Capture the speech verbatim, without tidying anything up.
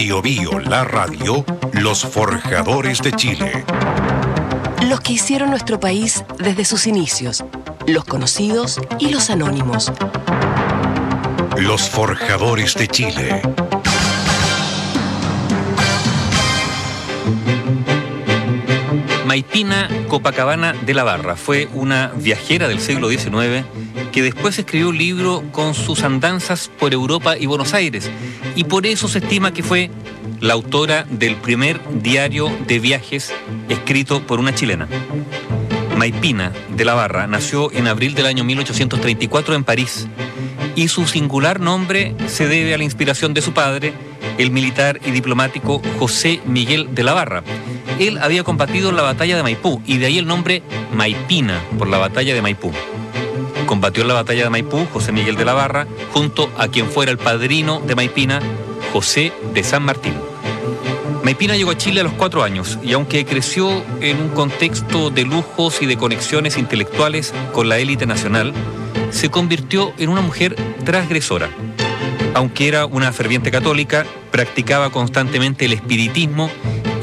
Bio Bio, la radio, los forjadores de Chile. Los que hicieron nuestro país desde sus inicios, los conocidos y los anónimos. Los forjadores de Chile. Maipina Copacabana de la Barra fue una viajera del siglo diecinueve que después escribió un libro con sus andanzas por Europa y Buenos Aires, y por eso se estima que fue la autora del primer diario de viajes escrito por una chilena. Maipina de la Barra nació en abril del año mil ochocientos treinta y cuatro en París, y su singular nombre se debe a la inspiración de su padre, el militar y diplomático José Miguel de la Barra. Él había combatido en la batalla de Maipú, y de ahí el nombre Maipina, por la batalla de Maipú. Combatió en la batalla de Maipú José Miguel de la Barra, junto a quien fuera el padrino de Maipina, José de San Martín. Maipina llegó a Chile a los cuatro años, y aunque creció en un contexto de lujos y de conexiones intelectuales con la élite nacional, se convirtió en una mujer transgresora. Aunque era una ferviente católica, practicaba constantemente el espiritismo